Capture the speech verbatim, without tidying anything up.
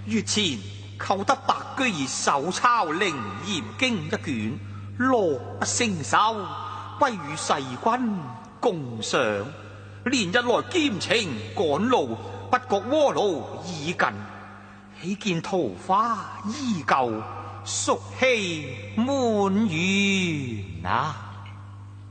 月前購得白居易手抄《靈嚴經》一卷，樂不勝收，歸與世君共賞。連日來兼程趕路，不覺窩爐已近，喜見桃花依舊，蜀氣滿園啊！